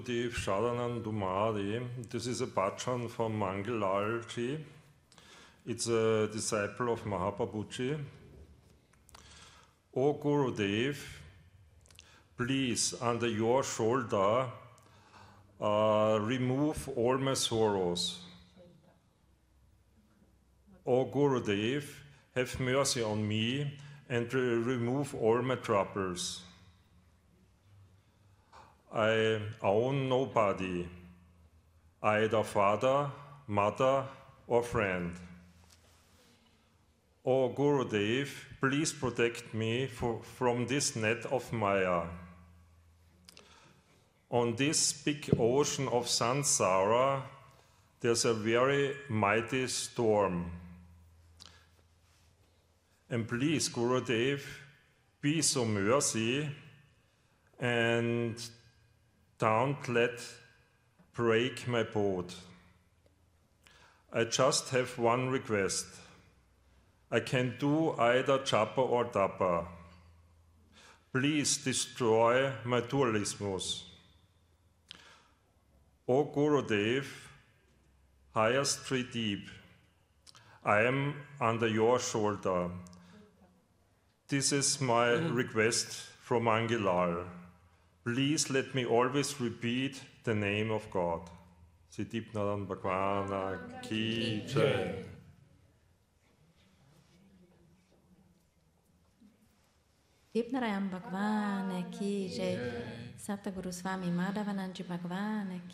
Dev Sharanam Dumari. This is a bhajan from Mangalal Ji. It's a disciple of Mahaprabhuji. O Gurudev, please, under your shoulder, remove all my sorrows. O Gurudev, have mercy on me and remove all my troubles. I own nobody, either father, mother, or friend. O Gurudev, please protect me from this net of Maya. On this big ocean of Sansara, there's a very mighty storm. And please, Gurudev, be so mercy and don't let break my boat. I just have one request. I can do either japa or tapa. Please destroy my dualismus. O Gurudev, highest tree deep, I am under your shoulder. This is my request from Mangalal. Please let me always repeat the name of God. Siddhipnaran Bhagwana Ki Jai. Siddhipnaran Bhagwana Ki Jai. Satguru Swami Madhavanand Ji Bhagwana Ki